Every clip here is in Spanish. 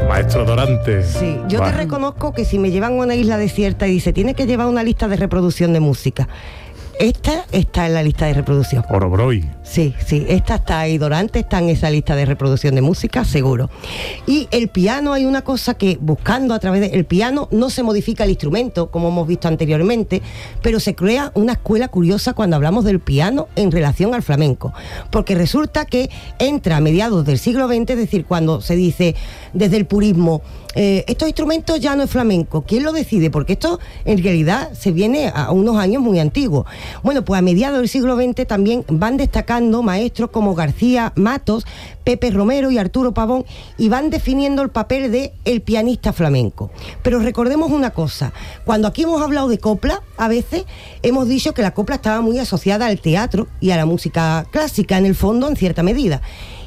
Maestro Dorante. Sí, yo te reconozco que si me llevan a una isla desierta y dice, tienes que llevar una lista de reproducción de música, esta está en la lista de reproducción. Orobroy. Sí, esta está ahí, Dorante está en esa lista de reproducción de música, seguro. Y el piano, hay una cosa que buscando a través del piano no se modifica el instrumento, como hemos visto anteriormente, pero se crea una escuela curiosa cuando hablamos del piano en relación al flamenco, porque resulta que entra a mediados del siglo XX, es decir, cuando se dice desde el purismo, estos instrumentos ya no es flamenco. ¿Quién lo decide? Porque esto en realidad se viene a unos años muy antiguos. Bueno, pues a mediados del siglo XX también van destacando maestros como García Matos, Pepe Romero y Arturo Pavón, y van definiendo el papel de el pianista flamenco. Pero recordemos una cosa, cuando aquí hemos hablado de copla, a veces hemos dicho que la copla estaba muy asociada al teatro y a la música clásica, en el fondo, en cierta medida.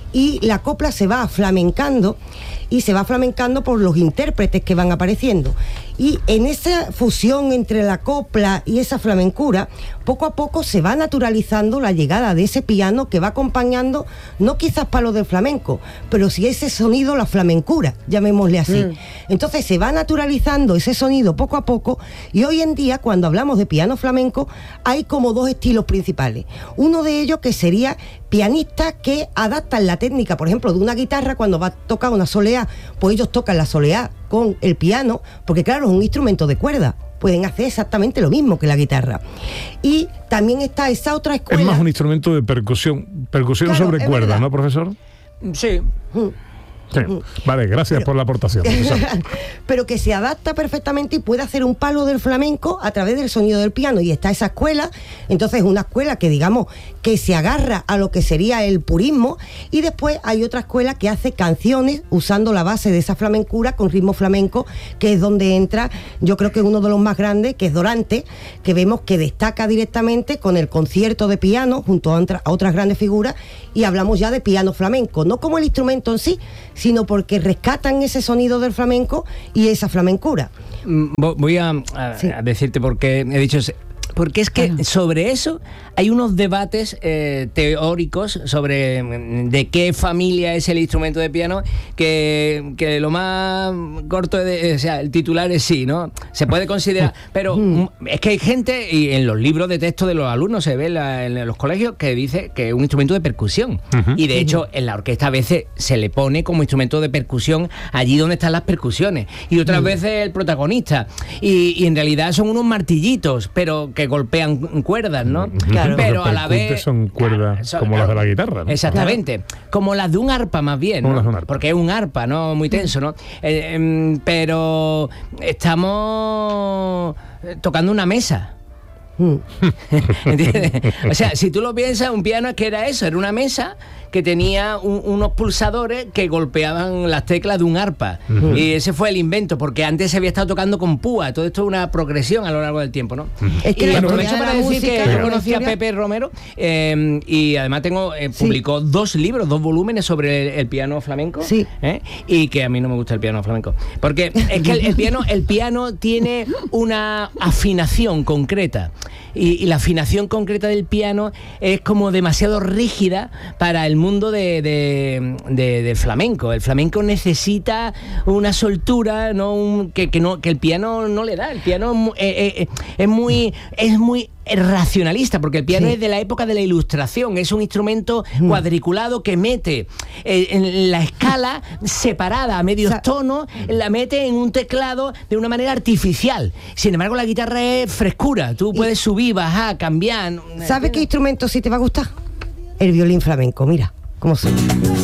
Y la copla se va flamencando, y se va flamencando por los intérpretes que van apareciendo. Y en esa fusión entre la copla y esa flamencura, poco a poco se va naturalizando la llegada de ese piano que va acompañando, no quizás palos del flamenco, pero sí ese sonido, la flamencura, llamémosle así. Entonces se va naturalizando ese sonido poco a poco, y hoy en día, cuando hablamos de piano flamenco, hay como dos estilos principales. Uno de ellos que sería pianistas que adaptan la técnica, por ejemplo, de una guitarra. Cuando va a tocar una soleá, pues ellos tocan la soleá con el piano, porque claro, es un instrumento de cuerda, pueden hacer exactamente lo mismo que la guitarra. Y también está esa otra escuela. Es más un instrumento de percusión claro, sobre cuerda, ¿verdad? ¿No, profesor? Sí. Sí. Vale, gracias por la aportación. Pero que se adapta perfectamente y puede hacer un palo del flamenco a través del sonido del piano, y está esa escuela. Entonces una escuela que digamos que se agarra a lo que sería el purismo, y después hay otra escuela que hace canciones usando la base de esa flamencura con ritmo flamenco, que es donde entra, yo creo que uno de los más grandes, que es Dorante, que vemos que destaca directamente con el concierto de piano junto a otras grandes figuras, y hablamos ya de piano flamenco, no como el instrumento en sí, sino porque rescatan ese sonido del flamenco y esa flamencura. Voy a decirte por qué he dicho... Porque es que sobre eso hay unos debates teóricos sobre de qué familia es el instrumento de piano, que lo más corto o sea, el titular es sí, ¿no? Se puede considerar, pero es que hay gente, y en los libros de texto de los alumnos se ve en los colegios, que dice que es un instrumento de percusión. Y de hecho en la orquesta a veces se le pone como instrumento de percusión allí donde están las percusiones, y otras veces el protagonista, y en realidad son unos martillitos, pero que golpean cuerdas, ¿no? Claro. Pero a la vez son cuerdas como las de la guitarra, ¿no? Exactamente, como las de un arpa más bien, ¿no? Porque es un arpa, ¿no? Muy tenso, ¿no? Pero estamos tocando una mesa. ¿Entiendes? O sea, si tú lo piensas, un piano es que era eso, era una mesa que tenía unos pulsadores que golpeaban las teclas de un arpa. Y ese fue el invento, porque antes se había estado tocando con púa. Todo esto es una progresión a lo largo del tiempo, ¿no? Es que y aprovecho para decir que yo conocí a Pepe Romero, y además publicó 2 libros, 2 volúmenes sobre el piano flamenco, y que a mí no me gusta el piano flamenco, porque es que el piano tiene una afinación concreta, y la afinación concreta del piano es como demasiado rígida para el mundo del flamenco. El flamenco necesita una soltura, que el piano no le da. El piano es muy racionalista, porque el piano es de la época de la Ilustración, es un instrumento cuadriculado que mete en la escala separada a medios tonos, la mete en un teclado de una manera artificial. Sin embargo, la guitarra es frescura, tú puedes subir, bajar, cambiar. ¿Sabes qué instrumento sí te va a gustar? El violín flamenco, mira cómo suena.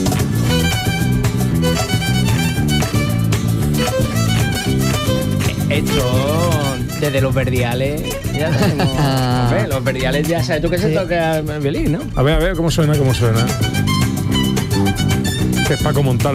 Esto desde los verdiales ya tenemos, los verdiales ya sabes tú que se toca el violín, ¿no? A ver cómo suena. Que es Paco Montalvo.